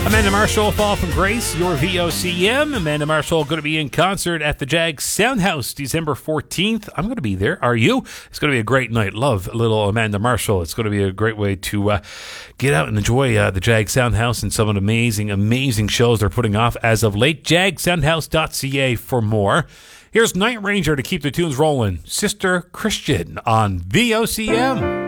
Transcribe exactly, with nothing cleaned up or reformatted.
Amanda Marshall, Fall from Grace, your V O C M. Amanda Marshall going to be in concert at the Jag Soundhouse December fourteenth. I'm going to be there. Are you? It's going to be a great night. Love little Amanda Marshall. It's going to be a great way to uh, get out and enjoy uh, the Jag Soundhouse and some of the amazing, amazing shows they're putting off as of late. jag soundhouse dot c a for more. Here's Night Ranger to keep the tunes rolling. Sister Christian on V O C M.